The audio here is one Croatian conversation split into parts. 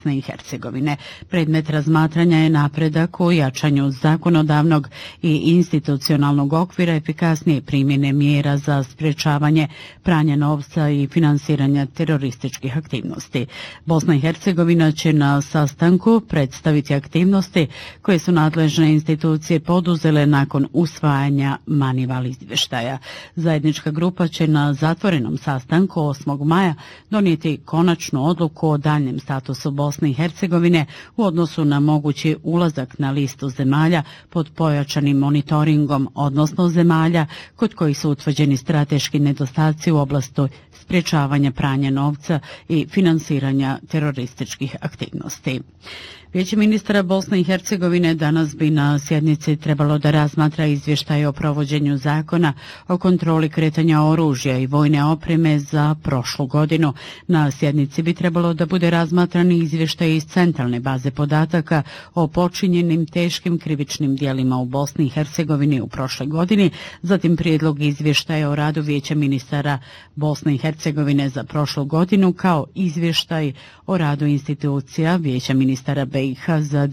i Hercegovine. Predmet razmatranja je napredak u jačanju zakonodavnog i institucionalnog okvira, efikasnije primjene mjera za sprječavanje pranja novca i finansiranja terorističkih aktivnosti. Bosna i Hercegovina će na sastanku predstaviti aktivnosti koje su nadležne institucije poduzele nakon usvajanja Manival izvještaja. Zajednička grupa će na zatvorenom sastanku 8. maja donijeti konačnu odluku o daljnjem statusu Bosne i Hercegovine u odnosu na mogući ulazak na listu zemalja pod pojačanim monitoringom, odnosno zemalja kod kojih su utvrđeni strateški nedostaci u oblasti sprječavanja pranja novca i finansiranja terorističkih aktivnosti. Vijeće ministara Bosne i Hercegovine danas bi na sjednici trebalo da razmatra izvještaj o provođenju zakona o kontroli kretanja oružja i vojne opreme za prošlu godinu. Na sjednici bi trebalo da bude razmatran izvještaj iz centralne baze podataka o počinjenim teškim krivičnim djelima u Bosni i Hercegovini u prošloj godini, zatim prijedlog izvještaja o radu Vijeća ministara Bosne i Hercegovine za prošlu godinu kao izvještaj o radu institucija Vijeća ministara BiH za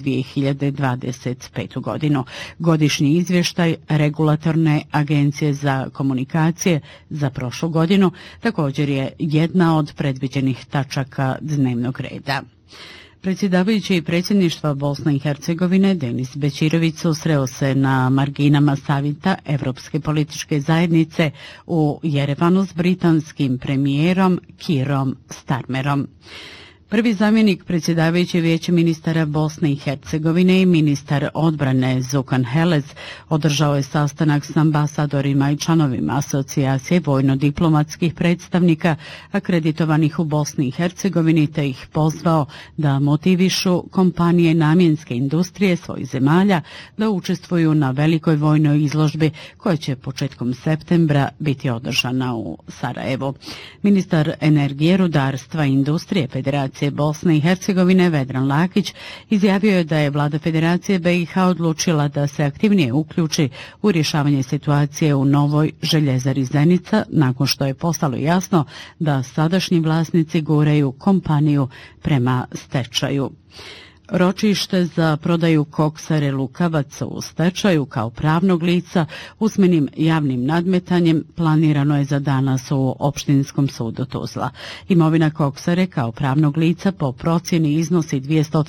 2025. godinu. Godišnji izvještaj Regulatorne agencije za komunikacije za prošlu godinu također je jedna od predviđenih tačaka dnevnog reda. Predsjedavajući predsjedništva Bosne i Hercegovine Denis Bećirović susreo se na marginama savjeta Evropske političke zajednice u Jerevanu s britanskim premijerom Kierom Starmerom. Prvi zamjenik predsjedavajući Vijeća ministara Bosne i Hercegovine i ministar odbrane Zukan Helez održao je sastanak s ambasadorima i članovima asocijacije vojno-diplomatskih predstavnika akreditovanih u Bosni i Hercegovini te ih pozvao da motivišu kompanije namjenske industrije svojih zemalja da učestvuju na velikoj vojnoj izložbi koja će početkom septembra biti održana u Sarajevu. Ministar energije, rudarstva i industrije Federacije Bosne i Hercegovine Vedran Lakić izjavio je da je vlada Federacije BiH odlučila da se aktivnije uključi u rješavanje situacije u novoj željezari Zenica nakon što je postalo jasno da sadašnji vlasnici guraju kompaniju prema stečaju. Ročište za prodaju koksare Lukavac u stečaju kao pravnog lica usmenim javnim nadmetanjem planirano je za danas u Opštinskom sudu Tuzla. Imovina koksare kao pravnog lica po procjeni iznosi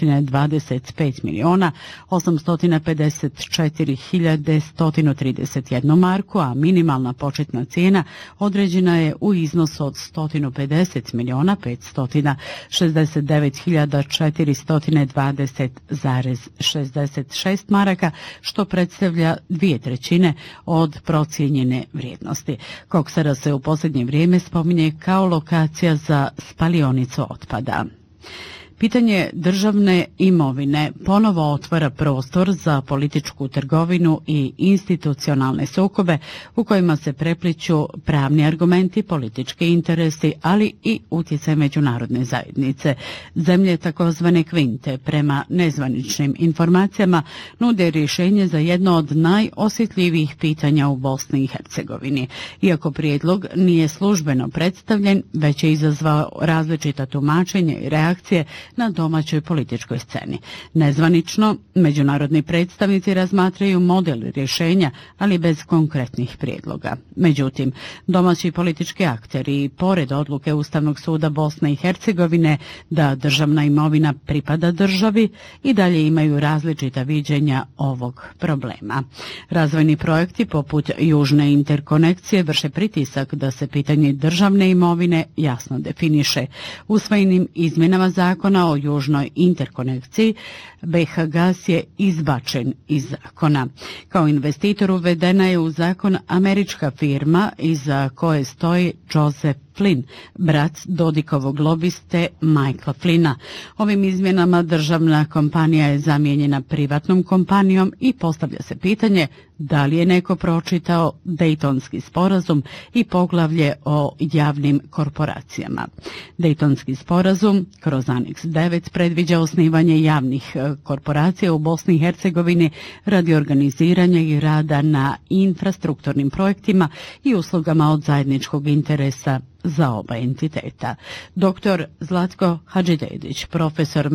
225.854.131 marku, a minimalna početna cijena određena je u iznosu od 150.569.420,66 maraka, što predstavlja 2/3 od procijenjene vrijednosti. Koksara se u posljednje vrijeme spominje kao lokacija za spalionicu otpada. Pitanje državne imovine ponovo otvara prostor za političku trgovinu i institucionalne sukobe u kojima se prepliću pravni argumenti, politički interesi, ali i utjecaj međunarodne zajednice. Zemlje takozvane kvinte, prema nezvaničnim informacijama, nude rješenje za jedno od najosjetljivijih pitanja u Bosni i Hercegovini. Iako prijedlog nije službeno predstavljen, već je izazvao različita tumačenja i reakcije na domaćoj političkoj sceni. Nezvanično, međunarodni predstavnici razmatraju model rješenja, ali bez konkretnih prijedloga. Međutim, domaći politički akteri, pored odluke Ustavnog suda Bosne i Hercegovine da državna imovina pripada državi, i dalje imaju različita viđenja ovog problema. Razvojni projekti poput južne interkonekcije vrše pritisak da se pitanje državne imovine jasno definiše. Usvojenim izmjenama zakona o južnoj interkonekciji BiH gas je izbačen iz zakona. Kao investitor uvedena je u zakon američka firma iza koje stoji Joseph Flynn, brat Dodikovog lobiste Michaela Flynna. Ovim izmjenama državna kompanija je zamijenjena privatnom kompanijom i postavlja se pitanje da li je neko pročitao Dejtonski sporazum i poglavlje o javnim korporacijama. Dejtonski sporazum kroz aneks 9 predviđa osnivanje javnih korporacija u Bosni i Hercegovini radi organiziranja i rada na infrastrukturnim projektima i uslugama od zajedničkog interesa za oba entiteta. Dr. Zlatko Hadžidedić, profesor